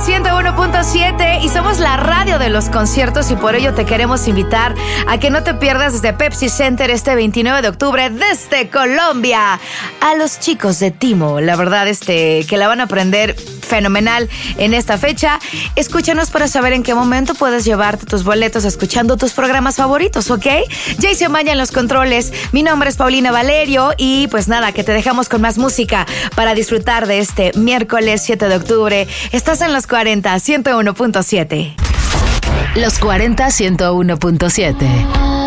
101.7 y somos la radio de los conciertos y por ello te queremos invitar a que no te pierdas desde Pepsi Center este 29 de octubre desde Colombia a los chicos de Timo. La verdad que la van a aprender fenomenal en esta fecha. Escúchanos para saber en qué momento puedes llevarte tus boletos escuchando tus programas favoritos, ¿ok? Jayce Omaña en los controles. Mi nombre es Paulina Valerio y pues nada, que te dejamos con más música para disfrutar de este miércoles 7 de octubre. Estás en los 40 101.7. Los 40 101.7.